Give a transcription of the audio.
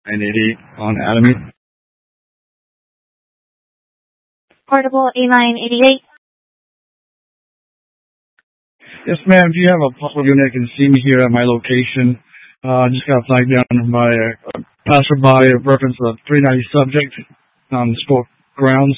988 on Adamy. Portable A-Line 88. Yes, ma'am. Do you have a possible unit that can see me here at my location? Just got flagged down by a passerby in reference to a 390 subject on sport grounds.